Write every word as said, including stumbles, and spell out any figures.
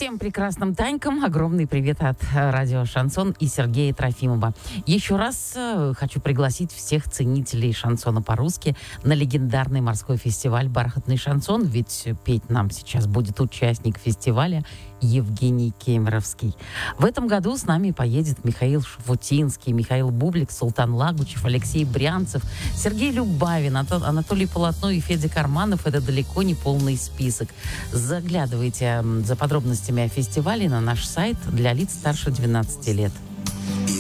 Всем прекрасным танькам огромный привет от радио «Шансон» и Сергея Трофимова. Еще раз э, хочу пригласить всех ценителей шансона по-русски на легендарный морской фестиваль «Бархатный шансон», ведь петь нам сейчас будет участник фестиваля Евгений Кемеровский. В этом году с нами поедет Михаил Шафутинский, Михаил Бублик, Султан Лагучев, Алексей Брянцев, Сергей Любавин, Анатолий Полотно и Федя Карманов. Это далеко не полный список. Заглядывайте за подробностями о фестивале на наш сайт для лиц старше двенадцати лет.